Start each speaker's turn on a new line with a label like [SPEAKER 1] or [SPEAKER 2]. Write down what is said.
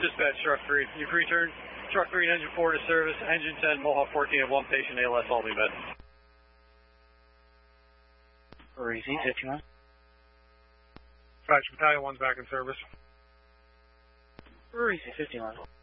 [SPEAKER 1] Dispatch, Truck 3. You've returned Truck 3 and Engine 4 to service. Engine 10, Mohawk 14 of 1 patient, ALS, all be med.
[SPEAKER 2] Easy, 51.
[SPEAKER 3] Dispatch, Battalion 1's back in service.
[SPEAKER 2] Easy, 51.